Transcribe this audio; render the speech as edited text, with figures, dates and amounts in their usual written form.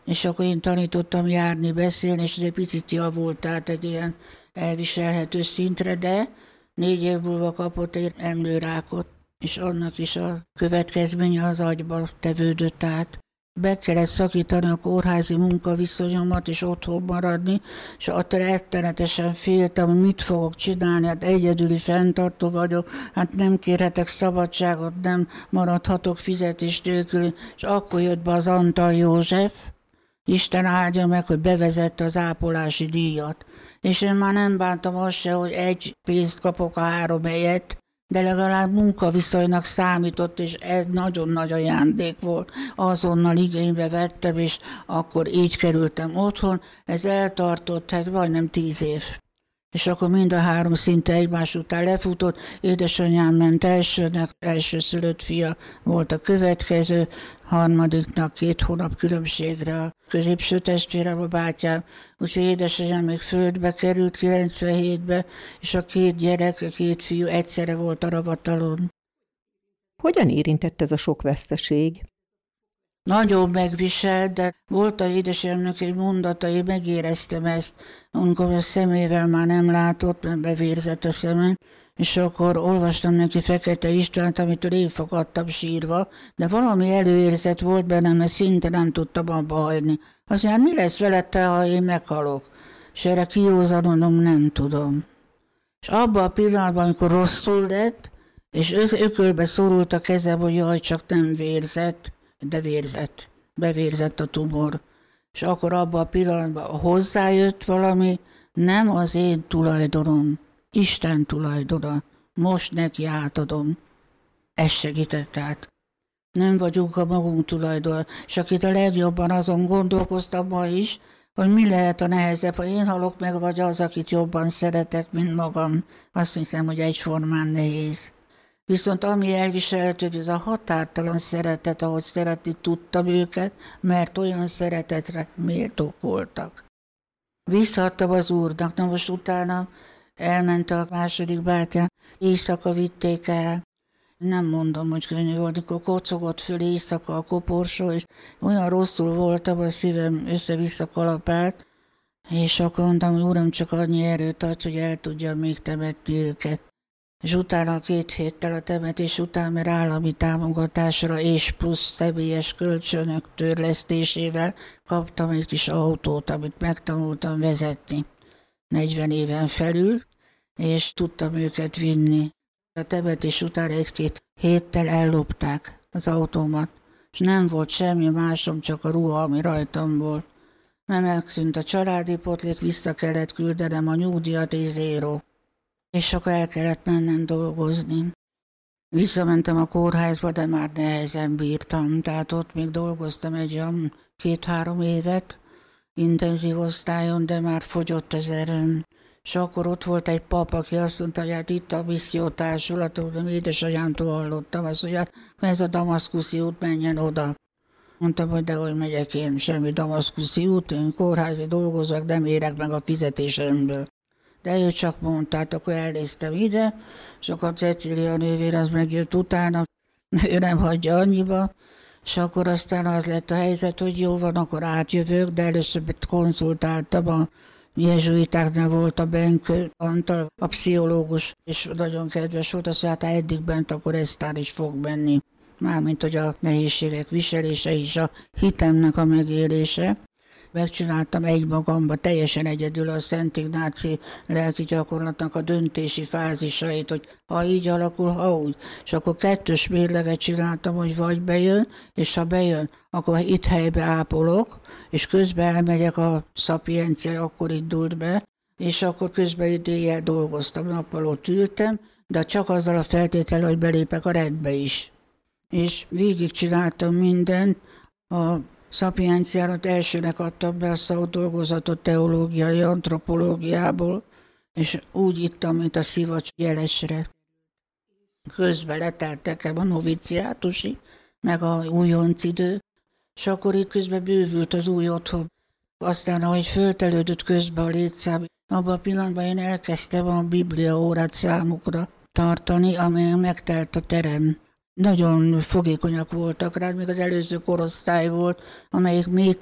És akkor én tanítottam járni, beszélni, és egy picit javult, tehát egy ilyen elviselhető szintre, de 4 év múlva kapott egy emlőrákot, és annak is a következménye az agyba tevődött át. Be kellett szakítani a kórházi munkaviszonyomat, és otthon maradni, és attól rettenetesen féltem, hogy mit fogok csinálni, hát egyedüli fenntartó vagyok, hát nem kérhetek szabadságot, nem maradhatok fizetés nélkül, és akkor jött be az Antal József, Isten áldja meg, hogy bevezette az ápolási díjat. És én már nem bántam azt se, hogy egy pénzt kapok a 3 helyet, de legalább munkaviszonynak számított, és ez nagyon nagy ajándék volt. Azonnal igénybe vettem, és akkor így kerültem otthon. Ez eltartott, hát majdnem 10 év. És akkor mind a 3 szinte egymás után lefutott. Édesanyám ment elsőnek, elsőszülött fia volt a következő, harmadiknak 2 hónap különbségre a középső testvérem, a bátyám. Úgyhogy édesanyám még földbe került 97-be, és a 2 gyerek, a 2 fiú egyszerre volt a ravatalon. Hogyan érintett ez a sok veszteség? Nagyon megviselt, de volt a édesanyámnak egy mondata, én megéreztem ezt, amikor a szemével már nem látott, mert bevérzett a szemem, és akkor olvastam neki Fekete Istvánt, amitől én fakadtam sírva, de valami előérzet volt bennem, mert szinte nem tudtam abba hagyni. Azt mondja, mi lesz veled te, ha én meghalok? És erre kijózanodom, nem tudom. És abban a pillanatban, amikor rosszul lett, és ökölbe szorult a kezem, hogy jaj, csak nem vérzett, de vérzett, bevérzett a tumor. És akkor abban a pillanatban hozzájött valami, nem az én tulajdonom, Isten tulajdona, most neki átadom. Ez segített át. Nem vagyunk a magunk tulajdon, és akit a legjobban azon gondolkoztam ma is, hogy mi lehet a nehezebb, ha én halok meg, vagy az, akit jobban szeretek, mint magam. Azt hiszem, hogy egyformán nehéz. Viszont ami elviselhető, ez a határtalan szeretet, ahogy szeretni tudtam őket, mert olyan szeretetre méltók voltak. Visszaadtam az Úrnak, na most utána elment a második bátyám, éjszaka vitték el. Nem mondom, hogy könnyű volt, amikor kocogott föl éjszaka a koporsó, és olyan rosszul voltam, a szívem össze-vissza kalapált, és akkor mondtam, hogy Uram, csak annyi erőt ad, hogy el tudjam még temetni őket. És utána 2 héttel a temetés után, mert állami támogatásra és plusz személyes kölcsönök törlesztésével kaptam egy kis autót, amit megtanultam vezetni 40 éven felül, és tudtam őket vinni. A temetés után 1-2 héttel ellopták az autómat, és nem volt semmi másom, csak a ruha, ami rajtam volt. Mert megszűnt a családi potlék, vissza kellett küldenem a nyugdíjat és zéró. És akkor el kellett mennem dolgozni. Visszamentem a kórházba, de már nehezen bírtam, tehát ott még dolgoztam egy olyan 2-3 évet, intenzív osztályon, de már fogyott az erőm. És akkor ott volt egy pap, aki azt mondta, hogy hát itt a missziótársulat, hogy édesanyámtól hallottam, azt mondja, hogy ez a damaszkuszi út, menjen oda. Mondtam, hogy dehogy megyek én, semmi damaszkuszi út, én kórházi dolgozok, nem érek meg a fizetésemből. De ő csak mondta, hát akkor elnéztem ide, és akkor Cecília nővér az megjött utána, ő nem hagyja annyiba, és akkor aztán az lett a helyzet, hogy jó van, akkor átjövök, de először konzultáltam, a jezsuitáknál volt a Benkő Antal, a pszichológus, és nagyon kedves volt, azt mondta, hát eddig bent, akkor eztán is fog menni. Mármint, hogy a nehézségek viselése és a hitemnek a megélése. Megcsináltam egymagamba teljesen egyedül a Szent Ignáci lelki gyakorlatnak a döntési fázisait, hogy ha így alakul, ha úgy. És akkor 2 mérleget csináltam, hogy vagy bejön, és ha bejön, akkor itt helybe ápolok, és közben elmegyek a szapiencia, akkor indult be, és akkor közben éjjel dolgoztam, nappal ott ültem, de csak azzal a feltétellel, hogy belépek a rendbe is. És végigcsináltam mindent, a szapienciárat elsőnek adtam be a szakdolgozatot teológiai antropológiából, és úgy ittam, mint a szivacs jelesre. Közben letelt nekem a noviciátusi, meg a újonc idő, és akkor itt közben bővült az új otthon. Aztán, ahogy föltelődött közben a létszám, abban a pillanatban én elkezdtem a bibliaórát számukra tartani, amelyen megtelt a terem. Nagyon fogékonyak voltak rá, még az előző korosztály volt, amelyik még